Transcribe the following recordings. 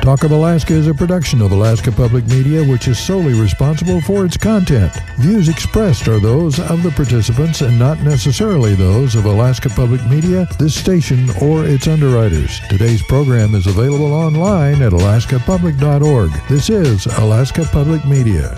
Talk of Alaska is a production of Alaska Public Media, which is solely responsible for its content. Views expressed are those of the participants and not necessarily those of Alaska Public Media, this station, or its underwriters. Today's program is available online at alaskapublic.org. This is Alaska Public Media.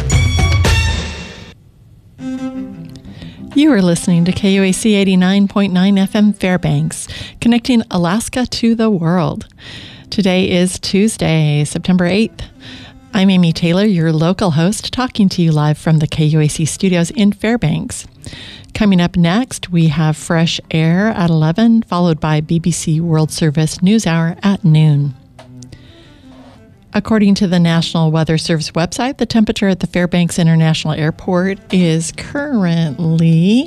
You are listening to KUAC 89.9 FM Fairbanks, connecting Alaska to the world. Today is Tuesday, September 8th. I'm Amy Taylor, your local host, talking to you live from the KUAC studios in Fairbanks. Coming up next, we have Fresh Air at 11, followed by BBC World Service NewsHour at noon. According to the National Weather Service website, the temperature at the Fairbanks International Airport is currently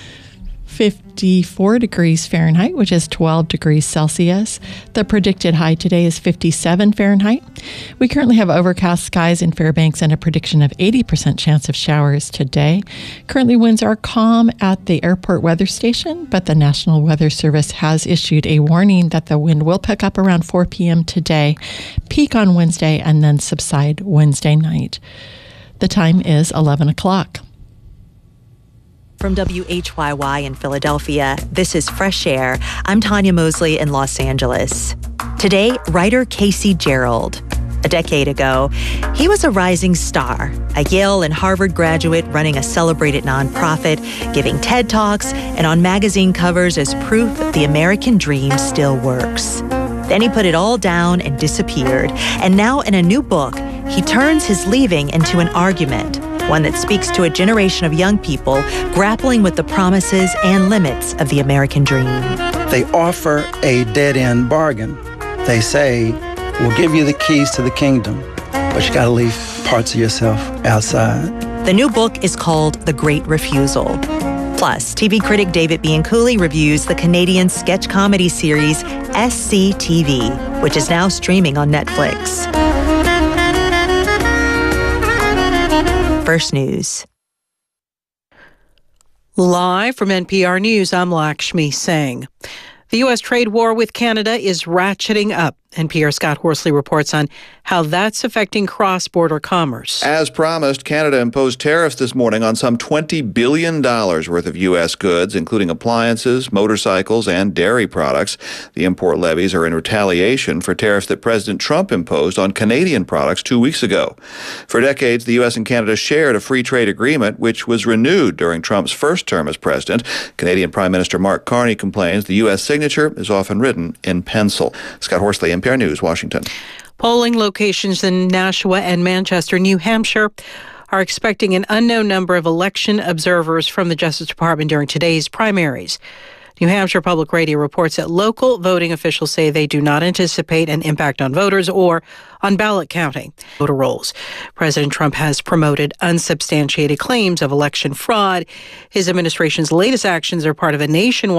54 degrees Fahrenheit, which is 12 degrees Celsius. The predicted high today is 57 Fahrenheit. We currently have overcast skies in Fairbanks and a prediction of 80% chance of showers today. Currently, winds are calm at the airport weather station, but the National Weather Service has issued a warning that the wind will pick up around 4 p.m. today, peak on Wednesday, and then subside Wednesday night. The time is 11 o'clock. From WHYY in Philadelphia, this is Fresh Air. I'm Tanya Mosley in Los Angeles. Today, writer Casey Gerald. A decade ago, he was a rising star, a Yale and Harvard graduate running a celebrated nonprofit, giving TED Talks, and on magazine covers as proof the American dream still works. Then he put it all down and disappeared. And now in a new book, he turns his leaving into an argument, one that speaks to a generation of young people grappling with the promises and limits of the American dream. They offer a dead-end bargain. They say, we'll give you the keys to the kingdom, but you got to leave parts of yourself outside. The new book is called The Great Refusal. Plus, TV critic David Bianculli reviews the Canadian sketch comedy series SCTV, which is now streaming on Netflix. First News. Live from NPR News, I'm Lakshmi Singh. The U.S. trade war with Canada is ratcheting up. NPR's Scott Horsley reports on how that's affecting cross-border commerce. As promised, Canada imposed tariffs this morning on some $20 billion worth of U.S. goods, including appliances, motorcycles, and dairy products. The import levies are in retaliation for tariffs that President Trump imposed on Canadian products 2 weeks ago. For decades, the U.S. and Canada shared a free trade agreement, which was renewed during Trump's first term as president. Canadian Prime Minister Mark Carney complains the U.S. signature is often written in pencil. Scott Horsley, NPR News, Washington. Polling locations in Nashua and Manchester, New Hampshire, are expecting an unknown number of election observers from the Justice Department during today's primaries. New Hampshire Public Radio reports that local voting officials say they do not anticipate an impact on voters or on ballot counting voter rolls. President Trump has promoted unsubstantiated claims of election fraud. His administration's latest actions are part of a nationwide